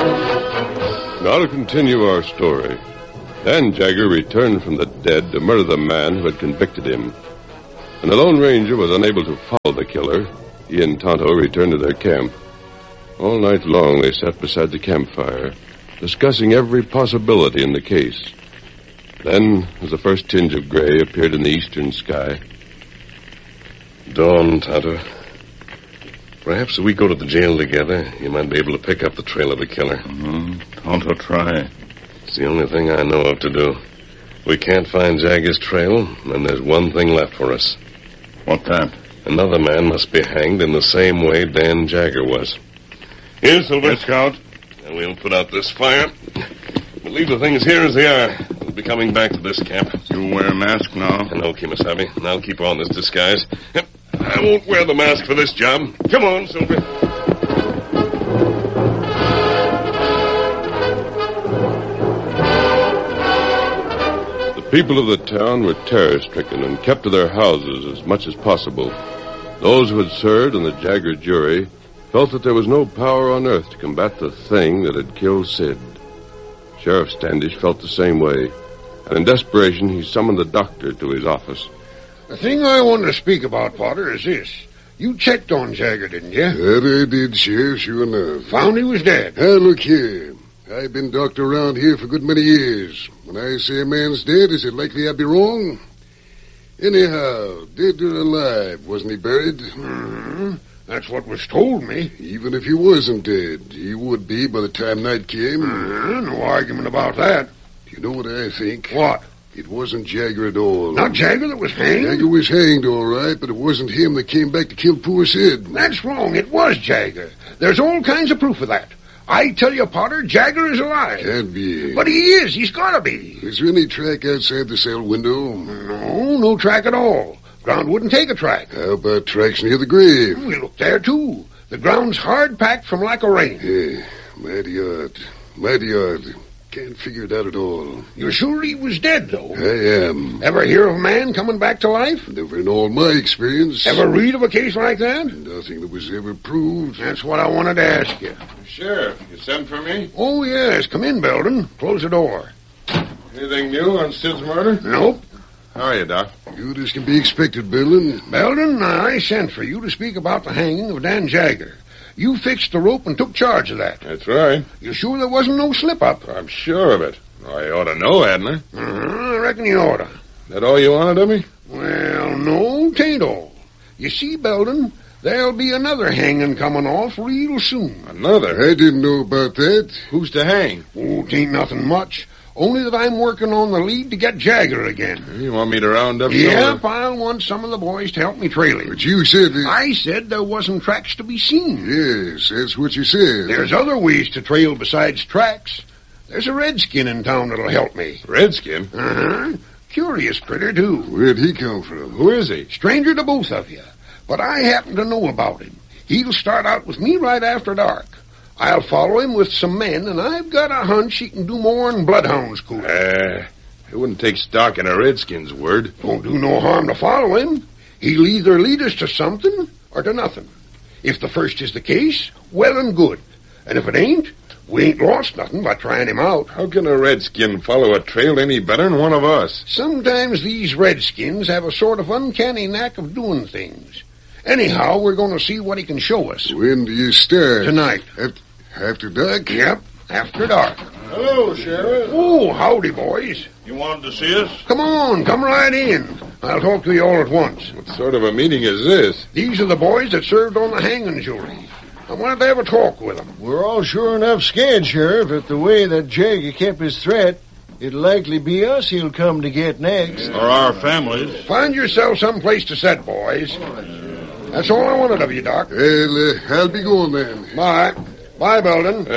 Now to continue our story. Dan Jagger returned from the dead to murder the man who had convicted him. When the Lone Ranger was unable to follow the killer, he and Tonto returned to their camp. All night long they sat beside the campfire, discussing every possibility in the case. Then, as the first tinge of gray appeared in the eastern sky... Dawn, Tonto. Perhaps if we go to the jail together, you might be able to pick up the trail of the killer. Tonto, try. It's the only thing I know of to do. If we can't find Jagger's trail, then there's one thing left for us. What that? Another man must be hanged in the same way Dan Jagger was. Here, Silver. Yes, Scout. And we'll put out this fire. We'll leave the things here as they are. We'll be coming back to this camp. You wear a mask now? No, Kimasabi. I'll keep on this disguise. I won't wear the mask for this job. Come on, Silver. The people of the town were terror-stricken and kept to their houses as much as possible. Those who had served on the Jagger jury felt that there was no power on earth to combat the thing that had killed Sid. Sheriff Standish felt the same way, and in desperation he summoned the doctor to his office. The thing I wanted to speak about, Potter, is this. You checked on Jagger, didn't you? That I did, Sheriff, sure enough. Found he was dead. Now, look here. I've been doctor around here for a good many years. When I say a man's dead, is it likely I'd be wrong? Anyhow, dead or alive, wasn't he buried? Mm-hmm. That's what was told me. Even if he wasn't dead, he would be by the time night came. No argument about that. Do you know what I think? What? It wasn't Jagger at all. Not Jagger that was hanged? Jagger was hanged, all right, but it wasn't him that came back to kill poor Sid. That's wrong. It was Jagger. There's all kinds of proof of that. I tell you, Potter, Jagger is alive. Can't be. But he is. He's got to be. Is there any track outside the cell window? No track at all. Ground wouldn't take a track. How about tracks near the grave? We looked there, too. The ground's hard-packed from lack of rain. Yeah, mighty odd. Mighty odd. Can't figure it out at all. You're sure he was dead, though? I am. Ever hear of a man coming back to life? Never in all my experience. Ever read of a case like that? Nothing that was ever proved. That's what I wanted to ask you. Sheriff, you sent for me? Oh, yes. Come in, Belden. Close the door. Anything new on Sid's murder? Nope. How are you, Doc? Good as can be expected, Belden. Belden, I sent for you to speak about the hanging of Dan Jagger. You fixed the rope and took charge of that. That's right. You sure there wasn't no slip-up? I'm sure of it. I ought to know, hadn't I? I reckon you oughta. That all you wanted of me? Well, no, 'tain't all. You see, Belden, there'll be another hanging coming off real soon. Another? I didn't know about that. Who's to hang? Oh, 'tain't nothing much. Only that I'm working on the lead to get Jagger again. You want me to round up Yep, I'll want some of the boys to help me trail him. But you said... I said there wasn't tracks to be seen. Yes, that's what you said. There's other ways to trail besides tracks. There's a redskin in town that'll help me. Redskin? Uh-huh. Curious critter, too. Where'd he come from? Who is he? Stranger to both of you. But I happen to know about him. He'll start out with me right after dark. I'll follow him with some men, and I've got a hunch he can do more than bloodhounds could. It wouldn't take stock in a redskin's word. Don't do no harm to follow him. He'll either lead us to something or to nothing. If the first is the case, well and good. And if it ain't, we ain't lost nothing by trying him out. How can a redskin follow a trail any better than one of us? Sometimes these redskins have a sort of uncanny knack of doing things. Anyhow, we're going to see what he can show us. When do you start? Tonight. After dark? Yep, after dark. Hello, Sheriff. Oh, howdy, boys. You wanted to see us? Come on, come right in. I'll talk to you all at once. What sort of a meeting is this? These are the boys that served on the hanging jury. I wanted to have a talk with them. We're all sure enough scared, Sheriff, at the way that Jagger kept his threat. It'll likely be us he'll come to get next. Or our families. Find yourself some place to sit, boys. That's all I wanted of you, Doc. Well, I'll be going then. Bye. Bye, Belden.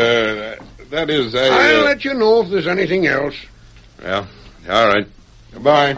That is, I'll let you know if there's anything else. Well, all right. Goodbye.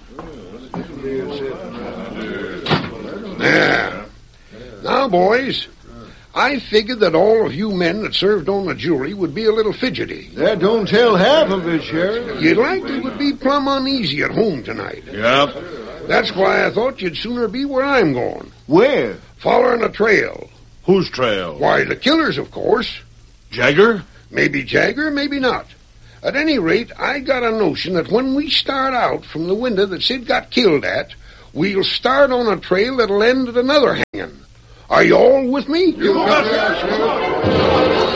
Yeah. Now, boys, I figured that all of you men that served on the jury would be a little fidgety. That don't tell half of it, Sheriff. You likely would be plumb uneasy at home tonight. Yep. That's why I thought you'd sooner be where I'm going. Where? Following a trail. Whose trail? Why, the killer's, of course. Jagger? Maybe Jagger, maybe not. At any rate, I got a notion that when we start out from the window that Sid got killed at, we'll start on a trail that'll end at another hanging. Are you all with me? You got that, Sheriff.